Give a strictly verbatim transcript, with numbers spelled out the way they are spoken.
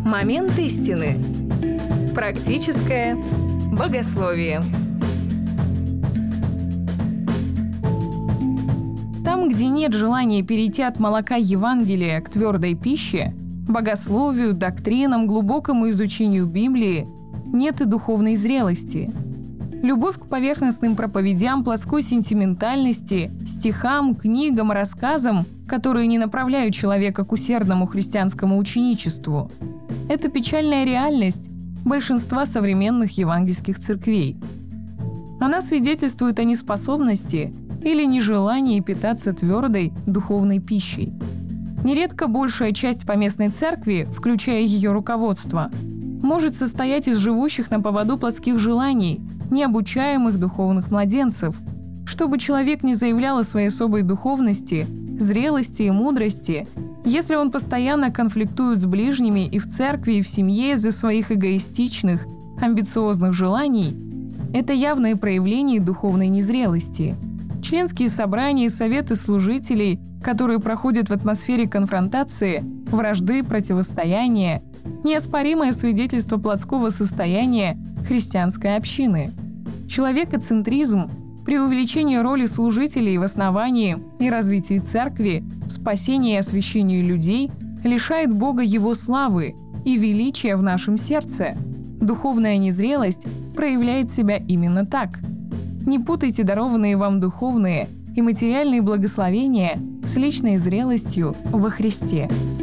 Момент истины. Практическое богословие. Там, где нет желания перейти от молока Евангелия к твердой пище, богословию, доктринам, глубокому изучению Библии, нет и духовной зрелости. Любовь к поверхностным проповедям, плотской сентиментальности, стихам, книгам, рассказам, которые не направляют человека к усердному христианскому ученичеству. Это печальная реальность большинства современных евангельских церквей. Она свидетельствует о неспособности или нежелании питаться твердой духовной пищей. Нередко большая часть поместной церкви, включая ее руководство, может состоять из живущих на поводу плотских желаний, необучаемых духовных младенцев, чтобы человек не заявлял о своей особой духовности, зрелости и мудрости, если он постоянно конфликтует с ближними и в церкви, и в семье из-за своих эгоистичных, амбициозных желаний. Это явное проявление духовной незрелости. Членские собрания и советы служителей, которые проходят в атмосфере конфронтации, вражды, противостояния, неоспоримое свидетельство плотского состояния христианской общины. Человекоцентризм, преувеличение роли служителей в основании и развитии церкви, в спасении и освящении людей лишает Бога Его славы и величия в нашем сердце. Духовная незрелость проявляет себя именно так. Не путайте дарованные вам духовные и материальные благословения с личной зрелостью во Христе.